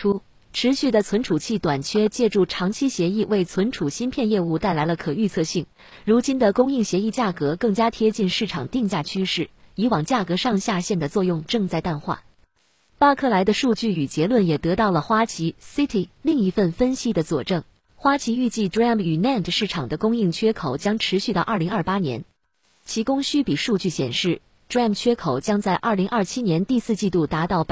出，持续的存储器短缺借助长期协议为存储芯片业务带来了可预测性。如今的供应协议价格更加贴近市场定价趋势，以往价格上下限的作用正在淡化。巴克莱的数据与结论也得到了花旗 Citi 另一份分析的佐证。花旗预计 DRAM 与 NAND 市场的供应缺口将持续到2028年。其供需比数据显示， DRAM 缺口将在2027年第四季度达到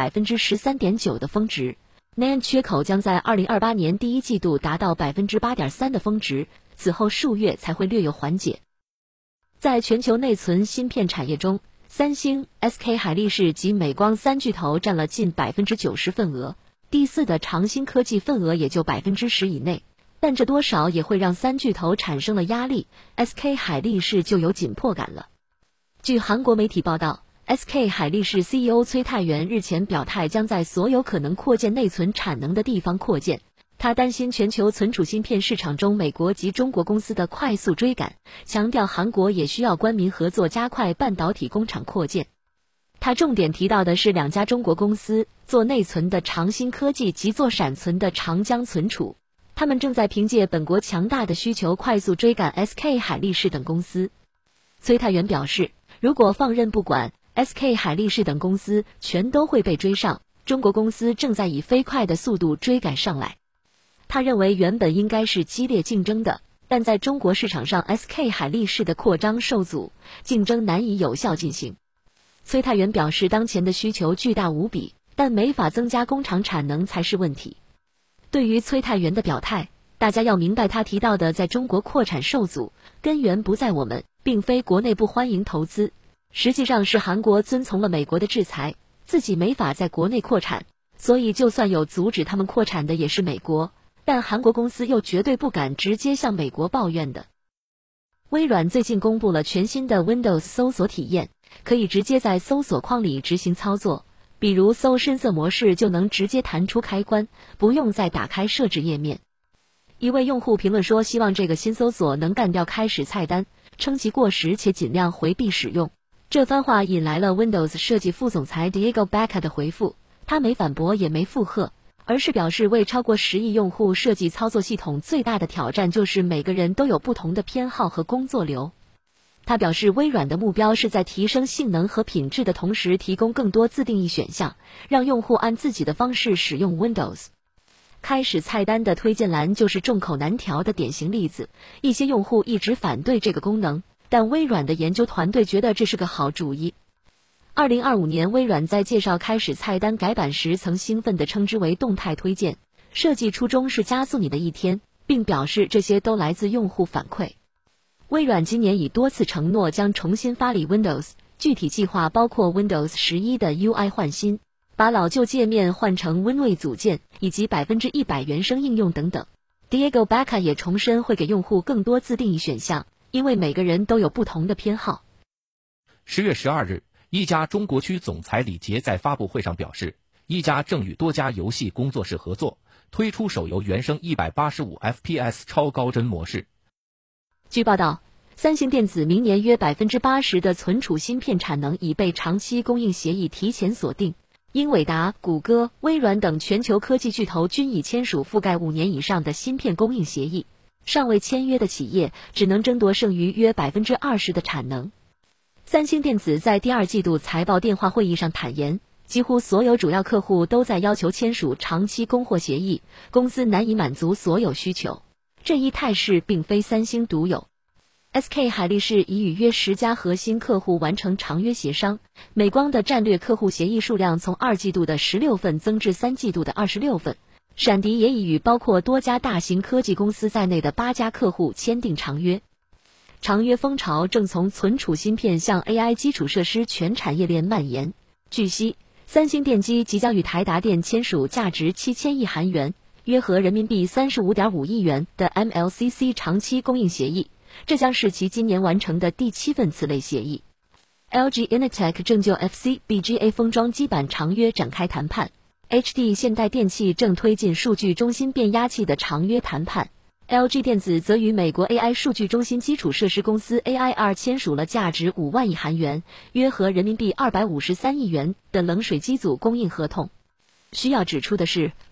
13.9% 的峰值， NAND 缺口将在2028年第一季度达到 8.3% 的峰值，此后数月才会略有缓解。在全球内存芯片产业中，三星、SK 海力士及美光三巨头占了近 90% 份额，第四的长兴科技份额也就 10% 以内，但这多少也会让三巨头产生了压力， SK 海力士就有紧迫感了。据韩国媒体报道， SK 海力士 CEO 崔泰元日前表态，将在所有可能扩建内存产能的地方扩建。他担心全球存储芯片市场中美国及中国公司的快速追赶，强调韩国也需要官民合作加快半导体工厂扩建。他重点提到的是两家中国公司，做内存的长兴科技及做闪存的长江存储，他们正在凭借本国强大的需求快速追赶 SK 海力士等公司。崔泰元表示，如果放任不管， SK 海力士等公司全都会被追上，中国公司正在以飞快的速度追赶上来。他认为原本应该是激烈竞争的，但在中国市场上 SK 海力士的扩张受阻，竞争难以有效进行。崔泰元表示，当前的需求巨大无比，但没法增加工厂产能才是问题。对于崔泰元的表态，大家要明白他提到的在中国扩产受阻，根源不在我们，并非国内不欢迎投资，实际上是韩国遵从了美国的制裁，自己没法在国内扩产，所以就算有阻止他们扩产的也是美国，但韩国公司又绝对不敢直接向美国抱怨的。微软最近公布了全新的 Windows 搜索体验，可以直接在搜索框里执行操作，比如搜深色模式就能直接弹出开关，不用再打开设置页面。一位用户评论说，希望这个新搜索能干掉开始菜单，称其过时且尽量回避使用。这番话引来了 Windows 设计副总裁 Diego Baca 的回复，他没反驳也没附和，而是表示为超过10亿用户设计操作系统最大的挑战就是每个人都有不同的偏好和工作流。他表示，微软的目标是在提升性能和品质的同时提供更多自定义选项，让用户按自己的方式使用 Windows。开始菜单的推荐栏就是众口难调的典型例子，一些用户一直反对这个功能，但微软的研究团队觉得这是个好主意。2025年，微软在介绍开始菜单改版时曾兴奋地称之为动态推荐，设计初衷是加速你的一天，并表示这些都来自用户反馈。微软今年已多次承诺将重新发力 Windows， 具体计划包括 Windows 11的 UI 换新，把老旧界面换成 Windows 组件，以及100%原生应用等等。Diego Baca 也重申会给用户更多自定义选项，因为每个人都有不同的偏好。 10月12日，一加中国区总裁李杰在发布会上表示，一加正与多家游戏工作室合作，推出手游原生185 FPS 超高帧模式。 据报道，三星电子明年约 80% 的存储芯片产能已被长期供应协议提前锁定。英伟达、谷歌、微软等全球科技巨头均已签署覆盖5年以上的芯片供应协议，尚未签约的企业只能争夺剩余约 20% 的产能。三星电子在第二季度财报电话会议上坦言，几乎所有主要客户都在要求签署长期供货协议，公司难以满足所有需求。这一态势并非三星独有。SK 海力士已与约10家核心客户完成长约协商，美光的战略客户协议数量从2季度的16份增至3季度的26份，闪迪也已与包括多家大型科技公司在内的8家客户签订长约。长约风潮正从存储芯片向 AI 基础设施全产业链蔓延。据悉，三星电机即将与台达电签署价值7000亿韩元，约合人民币35.5亿元的 MLCC 长期供应协议，这将是其今年完成的第7份此类协议。LG Innotek 正就 FC-BGA 封装基板长约展开谈判。HD 现代电器正推进数据中心变压器的长约谈判。LG 电子则与美国 AI 数据中心基础设施公司 AIR 签署了价值5万亿韩元，约合人民币253亿元的冷水机组供应合同。需要指出的是，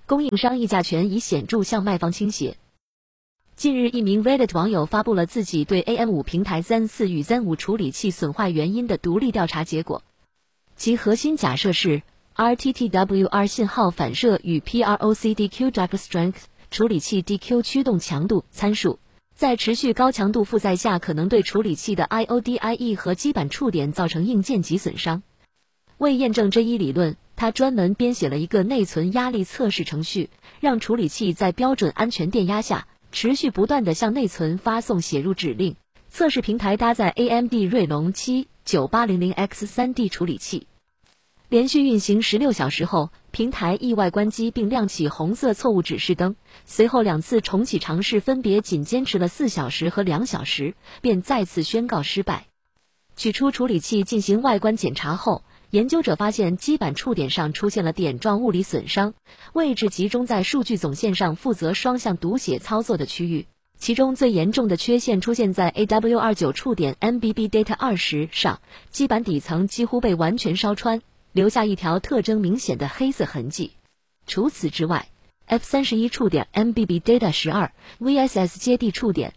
供应商议价权已显著向卖方倾斜。近日，一名 Reddit 网友发布了自己对 AM5 平台 Zen 4与 Zen 5处理器损坏原因的独立调查结果。其核心假设是 RTTWR 信号反射与 PROC-DQ Drive Strength 处理器 DQ 驱动强度参数，在持续高强度负载下可能对处理器的 IODIE 和基板触点造成硬件级损伤。为验证这一理论，他专门编写了一个内存压力测试程序，让处理器在标准安全电压下持续不断地向内存发送写入指令。测试平台搭载 AMD 锐龙 7-9800X3D 处理器。连续运行16小时后，平台意外关机并亮起红色错误指示灯，随后2次重启尝试分别仅坚持了4小时和2小时，便再次宣告失败。取出处理器进行外观检查后，研究者发现基板触点上出现了点状物理损伤，位置集中在数据总线上负责双向读写操作的区域。其中最严重的缺陷出现在 AWR9 触点 MBB Data 20上，基板底层几乎被完全烧穿，留下一条特征明显的黑色痕迹。除此之外 ，F31 触点 MBB Data 12、VSS 接地触点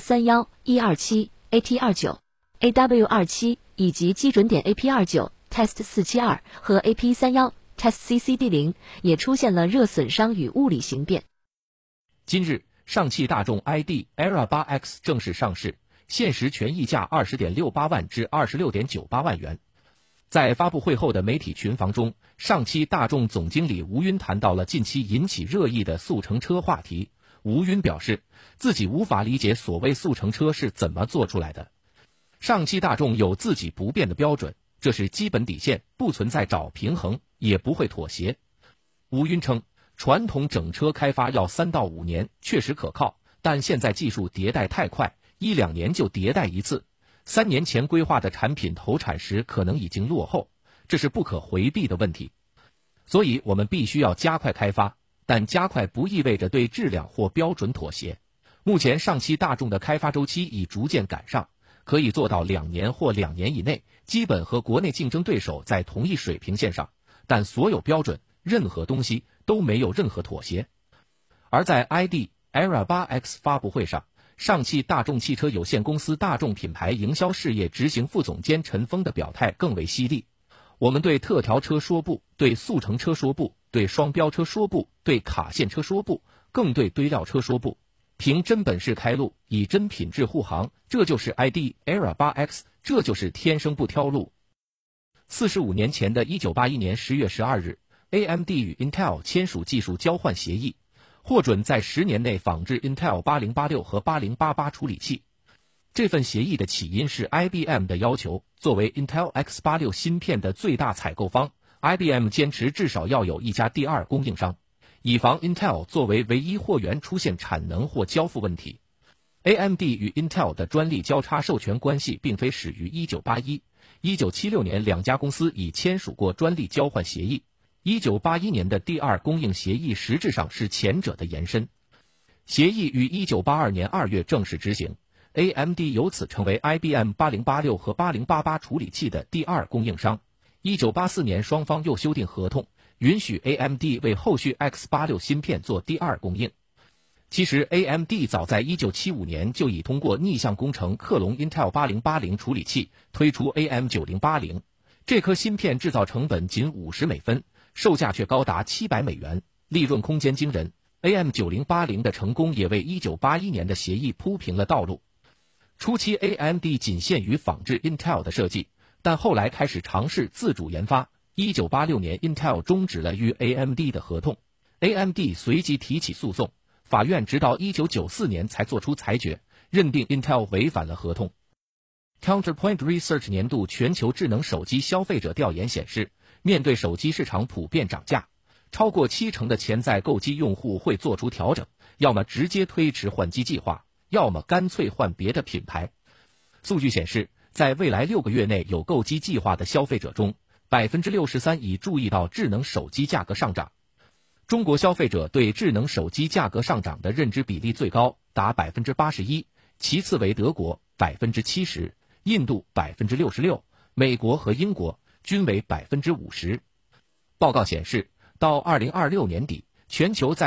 L31-127、AT29、AWR7 以及基准点 AP29、Test472 和 AP31、Test-CCD0 也出现了热损伤与物理形变。 今日，上汽大众 ID ERA 8X 正式上市，限时权益价20.68万至26.98万元。在发布会后的媒体群房中，上汽大众总经理吴云谈到了近期引起热议的速成车话题。吴云表示，自己无法理解所谓速成车是怎么做出来的。上汽大众有自己不变的标准，这是基本底线，不存在找平衡，也不会妥协。吴云称，传统整车开发要3到5年，确实可靠，但现在技术迭代太快，1-2年就迭代一次。3年前规划的产品投产时可能已经落后，这是不可回避的问题。所以我们必须要加快开发，但加快不意味着对质量或标准妥协。目前上汽大众的开发周期已逐渐赶上，可以做到2年或2年以内，基本和国内竞争对手在同一水平线上，但所有标准、任何东西都没有任何妥协。而在 ID ERA 8X 发布会上，上汽大众汽车有限公司大众品牌营销事业执行副总监陈峰的表态更为犀利。我们对特调车说不，对速成车说不，对双标车说不，对卡线车说不，更对堆料车说不。凭真本事开路，以真品质护航，这就是 ID ERA 8X， 这就是天生不挑路。45年前的1981年10月12日 ，AMD 与 Intel 签署技术交换协议，获准在10年内仿制 Intel 8086和8088处理器。这份协议的起因是 IBM 的要求，作为 Intel X86 芯片的最大采购方， IBM 坚持至少要有一家第二供应商，以防 Intel 作为唯一货源出现产能或交付问题。AMD 与 Intel 的专利交叉授权关系并非始于1981， 1976年两家公司已签署过专利交换协议。1981年的第二供应协议实质上是前者的延伸。协议于1982年2月正式执行， AMD 由此成为 IBM 8086和8088处理器的第二供应商。1984年双方又修订合同，允许 AMD 为后续 X86 芯片做第二供应。其实 AMD 早在1975年就已通过逆向工程克隆 Intel 8080处理器，推出 AM9080。这颗芯片制造成本仅50美分，售价却高达700美元，利润空间惊人。AM9080 的成功也为1981年的协议铺平了道路。初期 AMD 仅限于仿制 Intel 的设计，但后来开始尝试自主研发。1986年 Intel 终止了与 AMD 的合同， AMD 随即提起诉讼，法院直到1994年才做出裁决，认定 Intel 违反了合同。Counterpoint Research 年度全球智能手机消费者调研显示，面对手机市场普遍涨价，超过70%的潜在购机用户会做出调整，要么直接推迟换机计划，要么干脆换别的品牌。数据显示，在未来6个月内有购机计划的消费者中， 63% 已注意到智能手机价格上涨。中国消费者对智能手机价格上涨的认知比例最高，达 81%， 其次为德国 70%， 印度 66%， 美国和英国均为 50%。 报告显示，到2026年底， 全球在